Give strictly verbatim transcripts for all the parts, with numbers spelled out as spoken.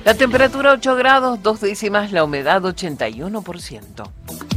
La temperatura ocho grados, dos décimas, la humedad ochenta y uno por ciento.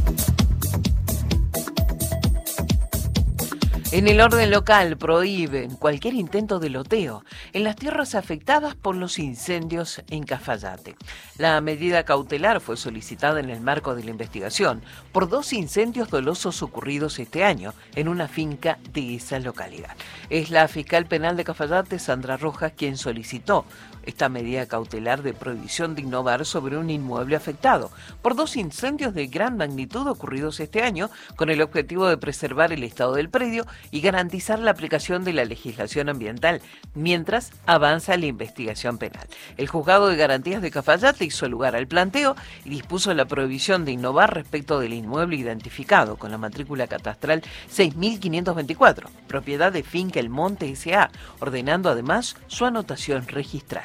En el orden local prohíben cualquier intento de loteo en las tierras afectadas por los incendios en Cafayate. La medida cautelar fue solicitada en el marco de la investigación por dos incendios dolosos ocurridos este año en una finca de esa localidad. Es la fiscal penal de Cafayate, Sandra Rojas, quien solicitó esta medida cautelar de prohibición de innovar sobre un inmueble afectado por dos incendios de gran magnitud ocurridos este año, con el objetivo de preservar el estado del predio y garantizar la aplicación de la legislación ambiental mientras avanza la investigación penal. El Juzgado de Garantías de Cafayate hizo lugar al planteo y dispuso la prohibición de innovar respecto del inmueble identificado con la matrícula catastral seis mil quinientos veinticuatro, propiedad de Finca El Monte S A, ordenando además su anotación registral.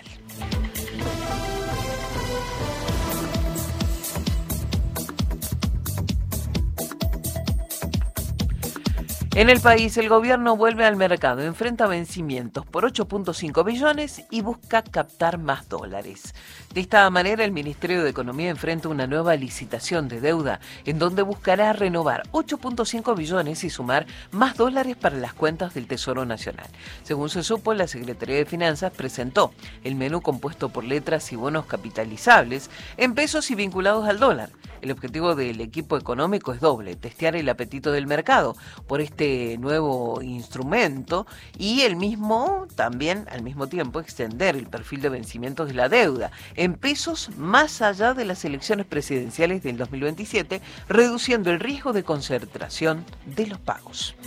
En el país, el gobierno vuelve al mercado, enfrenta vencimientos por ocho punto cinco billones y busca captar más dólares. De esta manera, el Ministerio de Economía enfrenta una nueva licitación de deuda, en donde buscará renovar ocho punto cinco billones y sumar más dólares para las cuentas del Tesoro Nacional. Según se supo, la Secretaría de Finanzas presentó el menú compuesto por letras y bonos capitalizables en pesos y vinculados al dólar. El objetivo del equipo económico es doble: testear el apetito del mercado por este nuevo instrumento y el mismo, también al mismo tiempo, extender el perfil de vencimientos de la deuda en pesos más allá de las elecciones presidenciales del dos mil veintisiete, reduciendo el riesgo de concentración de los pagos.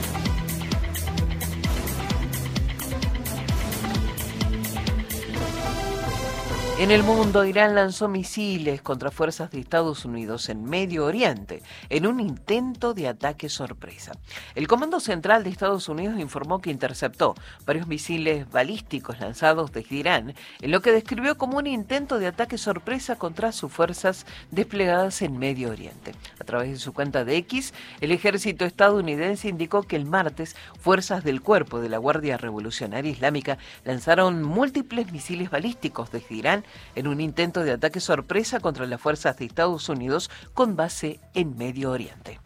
En el mundo, Irán lanzó misiles contra fuerzas de Estados Unidos en Medio Oriente en un intento de ataque sorpresa. El Comando Central de Estados Unidos informó que interceptó varios misiles balísticos lanzados desde Irán, en lo que describió como un intento de ataque sorpresa contra sus fuerzas desplegadas en Medio Oriente. A través de su cuenta de X, el ejército estadounidense indicó que el martes fuerzas del Cuerpo de la Guardia Revolucionaria Islámica lanzaron múltiples misiles balísticos desde Irán en un intento de ataque sorpresa contra las fuerzas de Estados Unidos con base en Medio Oriente.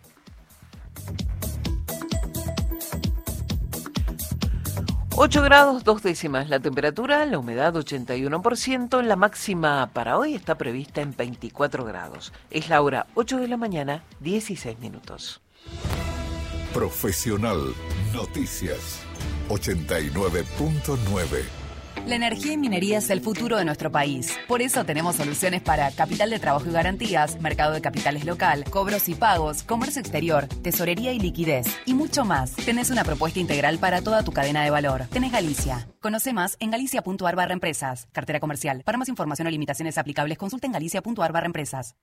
ocho grados, dos décimas la temperatura, la humedad ochenta y uno por ciento, la máxima para hoy está prevista en veinticuatro grados. Es la hora ocho de la mañana, dieciséis minutos. Profesional Noticias ochenta y nueve punto nueve. La energía y minería es el futuro de nuestro país. Por eso tenemos soluciones para capital de trabajo y garantías, mercado de capitales local, cobros y pagos, comercio exterior, tesorería y liquidez, y mucho más. Tenés una propuesta integral para toda tu cadena de valor. Tenés Galicia. Conoce más en galicia punto ar barra empresas. Cartera comercial. Para más información o limitaciones aplicables, consulta en galicia punto ar barra empresas.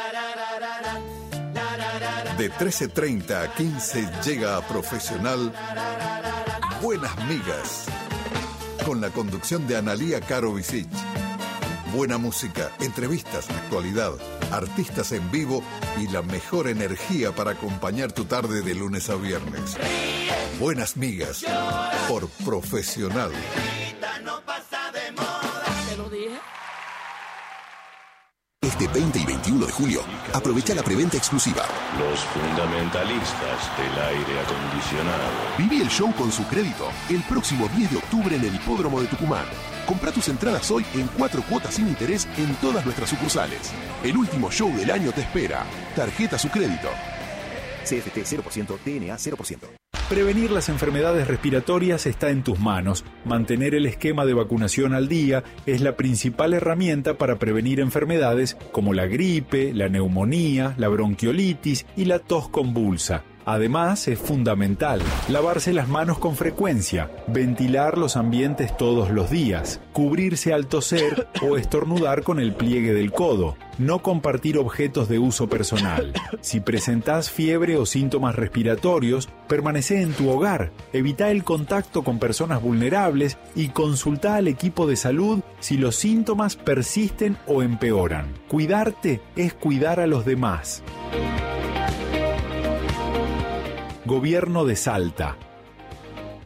De trece treinta a quince llega a Profesional Buenas Migas, con la conducción de Analía Caro Visic. Buena música, entrevistas, actualidad, artistas en vivo y la mejor energía para acompañar tu tarde de lunes a viernes. Buenas Migas, por Profesional. Este veinte y veintiuno de julio, aprovecha la preventa exclusiva. Los fundamentalistas del aire acondicionado. Viví el show con su crédito el próximo diez de octubre en el Hipódromo de Tucumán. Comprá tus entradas hoy en cuatro cuotas sin interés en todas nuestras sucursales. El último show del año te espera. Tarjeta su crédito. C F T cero por ciento, D N A cero por ciento. Prevenir las enfermedades respiratorias está en tus manos. Mantener el esquema de vacunación al día es la principal herramienta para prevenir enfermedades como la gripe, la neumonía, la bronquiolitis y la tos convulsa. Además, es fundamental lavarse las manos con frecuencia, ventilar los ambientes todos los días, cubrirse al toser o estornudar con el pliegue del codo, no compartir objetos de uso personal. Si presentás fiebre o síntomas respiratorios, permanecé en tu hogar, evita el contacto con personas vulnerables y consulta al equipo de salud si los síntomas persisten o empeoran. Cuidarte es cuidar a los demás. Gobierno de Salta.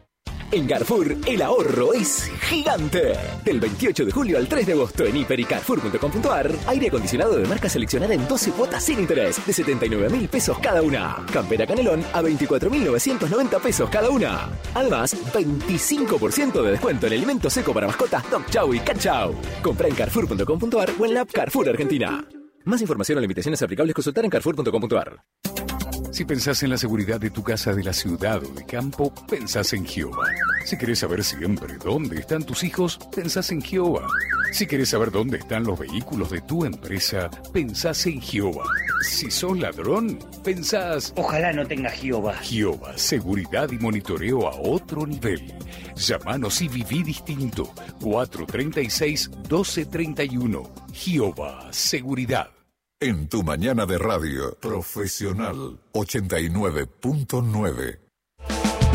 En Carrefour, el ahorro es gigante. Del veintiocho de julio al tres de agosto en hiper y carrefour punto com punto ar, aire acondicionado de marca seleccionada en doce cuotas sin interés de setenta y nueve mil pesos cada una. Campera Canelón a veinticuatro mil novecientos noventa pesos cada una. Además, veinticinco por ciento de descuento en alimento seco para mascotas Dog Chow y Cat Chow. Compra en carrefour punto com punto ar o en la app Carrefour Argentina. Más información o limitaciones aplicables consultar en carrefour punto com punto ar. Si pensás en la seguridad de tu casa de la ciudad o de campo, pensás en Gioba. Si querés saber siempre dónde están tus hijos, pensás en Gioba. Si querés saber dónde están los vehículos de tu empresa, pensás en Gioba. Si sos ladrón, pensás... Ojalá no tenga Gioba. Gioba, seguridad y monitoreo a otro nivel. Llámanos y viví distinto. cuatro treinta y seis, doce treinta y uno. Gioba, seguridad. En tu mañana de radio, Profesional ochenta y nueve punto nueve.